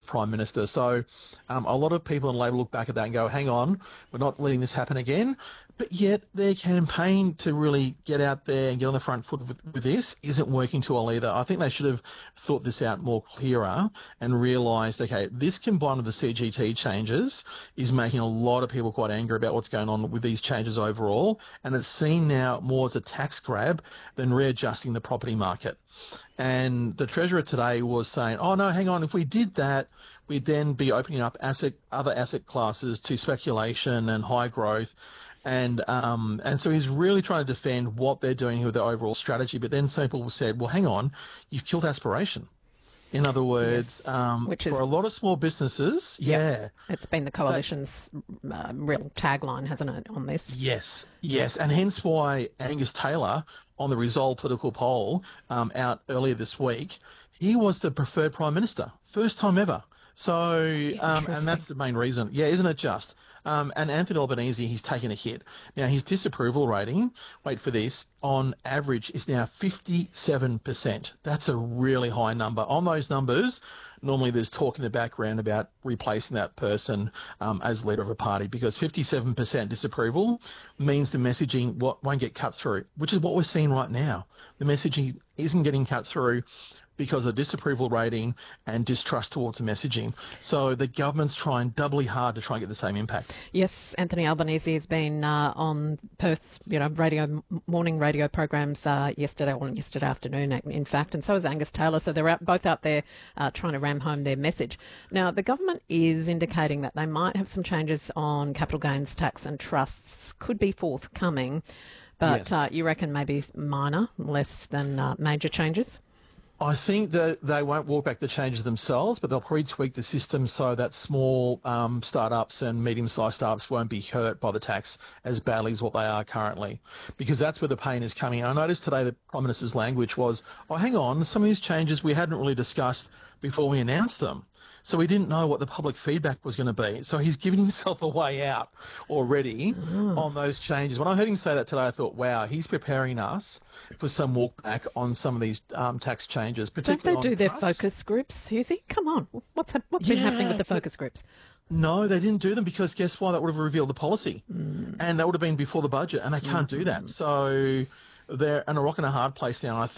Prime Minister. So a lot of people in Labor look back at that and go, hang on, we're not letting this happen again. But yet their campaign to really get out there and get on the front foot with this isn't working too well either. I think they should have thought this out more clearer and realised, okay, this combined with the CGT changes is making a lot of people quite angry about what's going on with these changes overall, and it's seen now more as a tax grab than readjusting the property market. And the Treasurer today was saying, oh no, hang on, if we did that, we'd then be opening up other asset classes to speculation and high growth. And so he's really trying to defend what they're doing here with their overall strategy. But then some people said, well, hang on, you've killed aspiration. In other words, yes, which is, for a lot of small businesses, yeah. It's been the Coalition's real tagline, hasn't it, on this? Yes. And hence why Angus Taylor, on the Resolve political poll out earlier this week, he was the preferred Prime Minister. First time ever. So, and that's the main reason. Yeah, isn't it just? And Anthony Albanese, he's taken a hit. Now, his disapproval rating, wait for this, on average is now 57%. That's a really high number. On those numbers, normally there's talk in the background about replacing that person as leader of a party, because 57% disapproval means the messaging won't get cut through, which is what we're seeing right now. The messaging isn't getting cut through because of disapproval rating and distrust towards the messaging. So the government's trying doubly hard to try and get the same impact. Yes, Anthony Albanese has been on Perth, morning radio programs yesterday afternoon, in fact, and so is Angus Taylor. So they're both out there trying to ram home their message. Now, the government is indicating that they might have some changes on capital gains tax and trusts, could be forthcoming, but yes. You reckon maybe minor, less than major changes? I think that they won't walk back the changes themselves, but they'll probably tweak the system so that small startups and medium-sized startups won't be hurt by the tax as badly as what they are currently, because that's where the pain is coming. I noticed today the Prime Minister's language was, oh, hang on, some of these changes we hadn't really discussed before we announced them. So we didn't know what the public feedback was going to be. So he's giving himself a way out already on those changes. When I heard him say that today, I thought, wow, he's preparing us for some walk back on some of these tax changes. Don't they do their focus groups, Husey? Come on. What's been happening with the focus groups? No, they didn't do them because guess what? That would have revealed the policy. And that would have been before the budget, and they can't do that. So they're in a rock and a hard place now. And I think